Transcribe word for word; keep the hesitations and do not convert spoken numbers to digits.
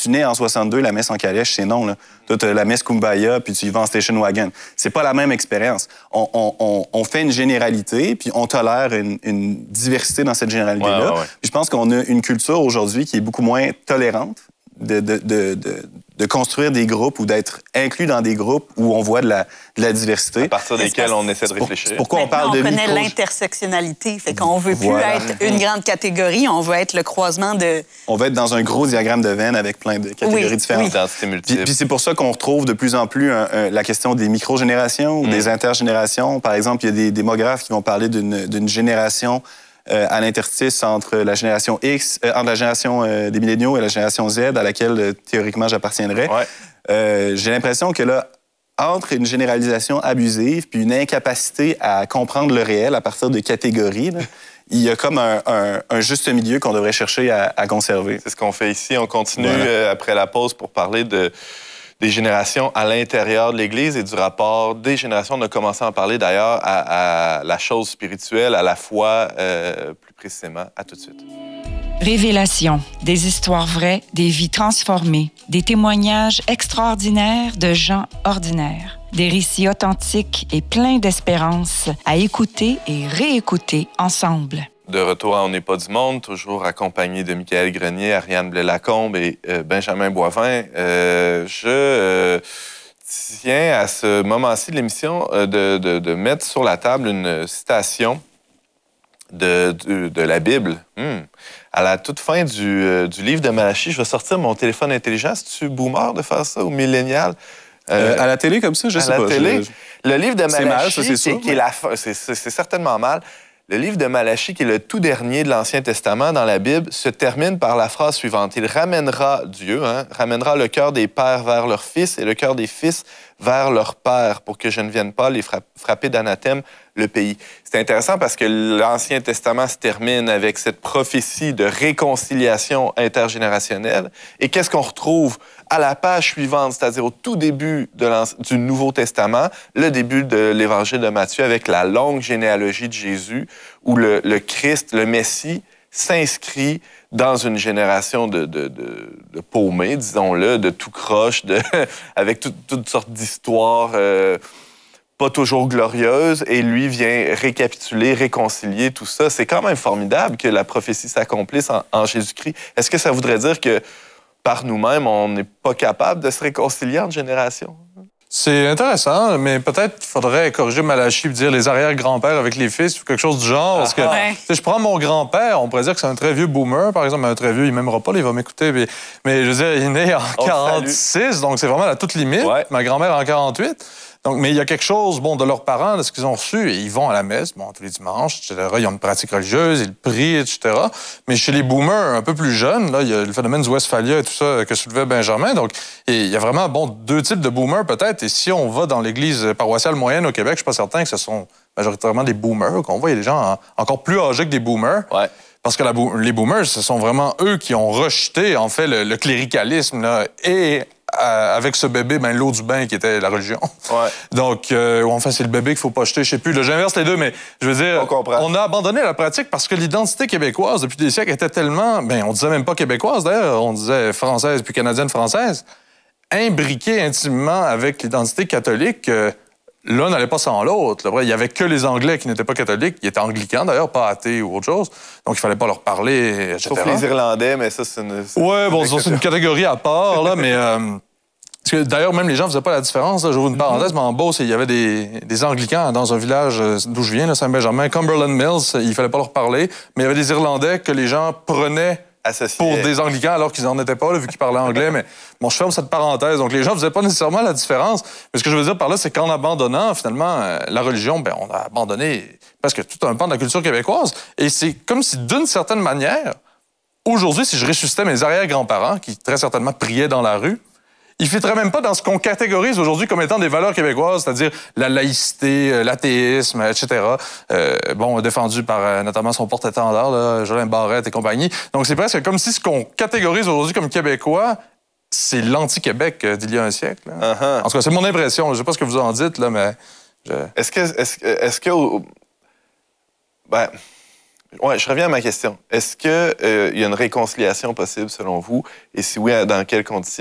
tu nais en soixante-deux, la messe en calèche, c'est non. Là. Toi, tu as la messe Kumbaya, puis tu y vas en station wagon. C'est pas la même expérience. On, on, on, on fait une généralité, puis on tolère une, une diversité dans cette généralité-là. Ouais, ouais, ouais. Puis je pense qu'on a une culture aujourd'hui qui est beaucoup moins tolérante de, de, de, de, de construire des groupes ou d'être inclus dans des groupes où on voit de la, de la diversité. À partir desquels on essaie de réfléchir. C'est pourquoi on Maintenant, parle on de connaît micro... l'intersectionnalité. Fait qu'on veut plus Voilà. être une grande catégorie, on veut être le croisement de... On va être dans un gros diagramme de Venn avec plein de catégories Oui, différentes. oui. Identité Puis, multiple. puis c'est pour ça qu'on retrouve de plus en plus un, un, la question des micro-générations ou Mm. des intergénérations. Par exemple, il y a des démographes qui vont parler d'une, d'une génération euh, à l'interstice entre la génération X, euh, entre la génération euh, des milléniaux et la génération Z, à laquelle euh, théoriquement j'appartiendrais. Ouais. Euh, j'ai l'impression que là, entre une généralisation abusive puis une incapacité à comprendre le réel à partir de catégories, là, il y a comme un, un, un juste milieu qu'on devrait chercher à, à conserver. C'est ce qu'on fait ici. On continue Voilà. euh, après la pause pour parler de, des générations à l'intérieur de l'Église et du rapport des générations. On a commencé à en parler d'ailleurs à, à la chose spirituelle, à la foi, euh, plus précisément. À tout de suite. Révélation, des histoires vraies, des vies transformées, des témoignages extraordinaires de gens ordinaires, des récits authentiques et pleins d'espérance à écouter et réécouter ensemble. De retour à On n'est pas du monde, toujours accompagné de Michael Grenier, Ariane Blais-Lacombe et euh, Benjamin Boivin. Euh, je euh, tiens à ce moment-ci de l'émission euh, de, de, de mettre sur la table une citation de, de, de la Bible. Hmm. À la toute fin du, euh, du livre de Malachie, je vais sortir mon téléphone intelligent. C'est-tu boomer de faire ça ou millénial? Euh, à la télé comme ça, je à sais la pas. télé. Je- Le livre de C'est Malachie, mal, ça, c'est qui, sûr, qui est la fin- c'est, c'est, c'est certainement mal. Le livre de Malachie, qui est le tout dernier de l'Ancien Testament dans la Bible, se termine par la phrase suivante. Il ramènera, Dieu, hein, ramènera le cœur des pères vers leurs fils et le cœur des fils vers leurs pères pour que je ne vienne pas les frapp- frapper d'anathème le pays. C'est intéressant parce que l'Ancien Testament se termine avec cette prophétie de réconciliation intergénérationnelle. Et qu'est-ce qu'on retrouve à la page suivante, c'est-à-dire au tout début de du Nouveau Testament, le début de l'Évangile de Matthieu avec la longue généalogie de Jésus, où le, le Christ, le Messie, s'inscrit dans une génération de, de, de, de paumés, disons-le, de tout croche, de, avec tout, toutes sortes d'histoires euh, pas toujours glorieuses, et lui vient récapituler, réconcilier tout ça. C'est quand même formidable que la prophétie s'accomplisse en, en Jésus-Christ. Est-ce que ça voudrait dire que par nous-mêmes, on n'est pas capable de se réconcilier entre générations? C'est intéressant, mais peut-être qu'il faudrait corriger Malachie et dire les arrière-grands-pères avec les fils ou quelque chose du genre. Parce que Ah, ouais. tu sais, je prends mon grand-père, on pourrait dire que c'est un très vieux boomer, par exemple, un très vieux, il m'aimera pas, là, il va m'écouter. Mais, mais je veux dire, il est né en On le quarante-six, donc c'est vraiment la toute limite. Ouais. Ma grand-mère en quarante-huit. Donc, mais il y a quelque chose, bon, de leurs parents, de ce qu'ils ont reçu, et ils vont à la messe, bon, tous les dimanches, et cetera. Ils ont une pratique religieuse, ils prient, et cetera. Mais chez les boomers un peu plus jeunes, là, il y a le phénomène du Westphalia et tout ça que soulevait Benjamin. Donc, et il y a vraiment, bon, deux types de boomers peut-être. Et si on va dans l'église paroissiale moyenne au Québec, je suis pas certain que ce sont majoritairement des boomers qu'on voit. Il y a des gens en- encore plus âgés que des boomers. Ouais. Parce que la bo- les boomers, ce sont vraiment eux qui ont rejeté, en fait, le, le cléricalisme, là, et euh, avec ce bébé, ben, l'eau du bain qui était la religion. Ouais. Donc, euh, enfin, c'est le bébé qu'il faut pas jeter, je sais plus. Là, j'inverse les deux, mais je veux dire, On comprend. a abandonné la pratique parce que l'identité québécoise, depuis des siècles, était tellement... Ben, on disait même pas québécoise, d'ailleurs, on disait française puis canadienne-française, imbriquée intimement avec l'identité catholique, euh, l'un n'allait pas sans l'autre. Là. Il y avait que les Anglais qui n'étaient pas catholiques, qui étaient anglicans, d'ailleurs, pas athées ou autre chose. Donc, il fallait pas leur parler, et cetera. Sauf les Irlandais, mais ça, c'est une... c'est- Ouais, bon, c'est ça, c'est une catégorie à part, là, mais... euh, parce que d'ailleurs, même les gens ne faisaient pas la différence. Là. J'ouvre une parenthèse, mais en Beauce, il y avait des, des Anglicans dans un village euh, d'où je viens, là, Saint-Benjamin, Cumberland Mills. Il fallait pas leur parler, mais il y avait des Irlandais que les gens prenaient associés. pour des Anglicans alors qu'ils n'en étaient pas, là, vu qu'ils parlaient anglais. Mais bon, je ferme cette parenthèse. Donc, les gens ne faisaient pas nécessairement la différence. Mais ce que je veux dire par là, c'est qu'en abandonnant, finalement, euh, la religion, ben, on a abandonné presque tout un pan de la culture québécoise. Et c'est comme si, d'une certaine manière, aujourd'hui, si je ressuscitais mes arrière-grands-parents, qui très certainement priaient dans la rue, ils ne fitteraient même pas dans ce qu'on catégorise aujourd'hui comme étant des valeurs québécoises, c'est-à-dire la laïcité, euh, l'athéisme, et cetera. Euh, bon, défendu par euh, notamment son porte-étendard, là, Jolin Barrette et compagnie. Donc, c'est presque comme si ce qu'on catégorise aujourd'hui comme québécois, c'est l'anti-Québec euh, d'il y a un siècle. Là. Uh-huh. En tout cas, c'est mon impression. Je ne sais pas ce que vous en dites, là, mais... Je... Est-ce que... Est-ce, que- est-ce que... Ben... Ouais, je reviens à ma question. Est-ce qu'il euh, y a une réconciliation possible selon vous? Et si oui, dans quelles conditions?